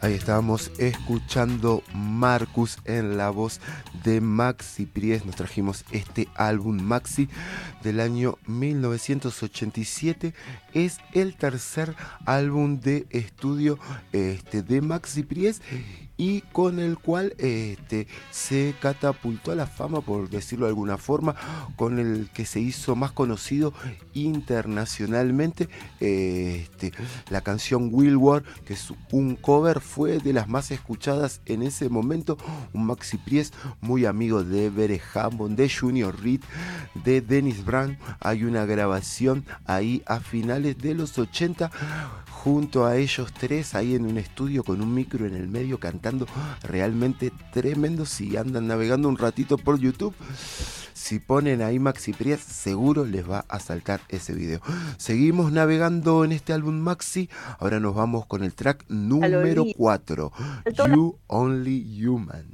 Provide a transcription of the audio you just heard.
Ahí estábamos escuchando Marcus en la voz de Maxi Priest. Nos trajimos este álbum Maxi del año 1987. Es el tercer álbum de estudio de Maxi Priest y con el cual se catapultó a la fama, por decirlo de alguna forma, con el que se hizo más conocido internacionalmente. La canción Will War, que es un cover, fue de las más escuchadas en ese momento. Un Maxi Priest muy amigo de Everett Hammond, de Junior Reid, de Dennis Brown. Hay una grabación ahí a finales de los 80 junto a ellos tres ahí en un estudio con un micro en el medio cantando, realmente tremendo. Si andan navegando un ratito por YouTube, si ponen ahí Maxi Priest, seguro les va a saltar ese video. Seguimos navegando en este álbum Maxi. Ahora nos vamos con el track número 4, You Only Human.